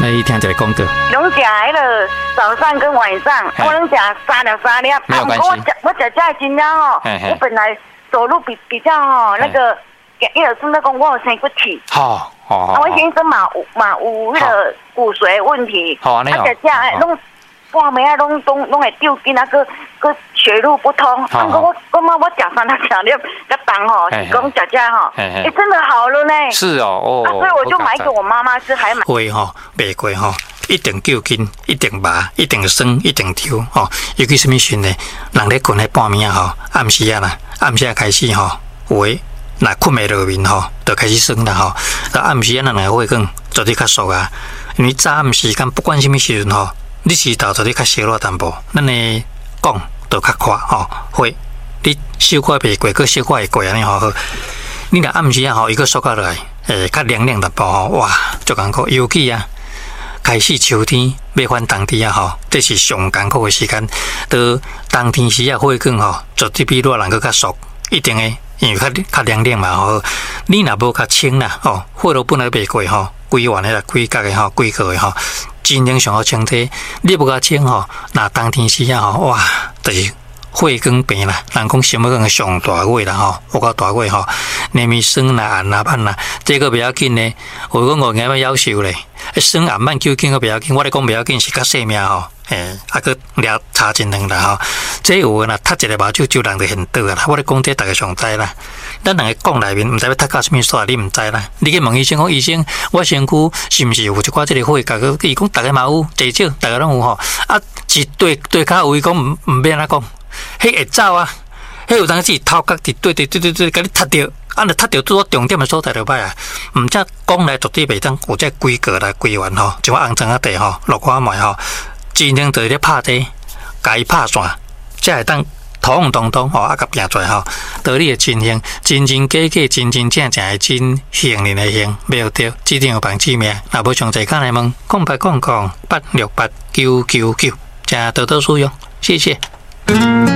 来听一个广告。 拢食迄个早上跟晚上，我拢食3粒。 没有关系。 我食的真了哦，我本来走路比较那个，伊就算讲我有生骨气。 好。 我先生嘛有迄个骨髓问题。 好啊，你好。 拢半暝啊，拢会丢筋啊，个血路不通。不过我食3粒较重吼，是讲食吼，真的好了呢。 是哦， 所以我就买给我妈妈吃，还买。 花吼卖过吼，一定救筋，一定麻，一定酸，一定抽吼。尤其什么时呢？人咧困喺半暝啊吼，暗时啊啦，暗时开始吼，有诶，若困袂落眠吼，就开始酸啦吼。到暗时啊，咱会更做啲较熟啊，因为早暗时间不管什么时阵吼。你是头做你较小了淡薄，咱呢讲就较快吼，会你小可袂过，佮小可会过安尼吼。你若暗时啊吼，伊佮缩下来，较凉凉淡薄吼，哇，足艰苦。尤其啊，开始秋天要返冬天啊吼，这是上艰苦的时间。到冬天时啊，火光吼，绝对比热人佮较熟，一定诶，因为较凉凉嘛吼。你若无较清啦，吼，火炉本来袂过吼，规碗诶啦，规角诶吼，规个诶吼。真正上好清体，你不甲清吼，那冬天时啊吼，哇，就是火光病啦。人讲什么讲上大火啦吼，有够大火吼，连咪酸啦、暗啦、斑啦，这个不要紧呢。我讲我硬要求咧，酸暗斑究竟个不要紧，我咧讲不要紧是较性命吼，个抓查真两啦吼。这有啦，读一个目睭就人就现倒啦。我咧讲这大家上知啦。咱两个讲内面，唔知要读到什么煞，你唔知啦。你去问医生讲，医生，我身躯是唔是有一寡这个火？伊讲大家嘛有，至少大家拢有吼。啊，是对骹有伊讲唔免安讲，迄会走啊，迄有当时头壳伫对，甲你踢着，啊，你踢着做重点的所在就歹啊。唔则讲来绝对袂当有这规格来规完吼，像红砖啊地吼，落花麦吼，真正在咧拍地，甲伊拍线，才会当。头红彤彤吼，啊，甲拼出来吼，道理的真行，真真假假，真真正正的真，行人的行，没有对，指定有帮指名。若无详细看来问，0888689999，请多多使用，谢谢。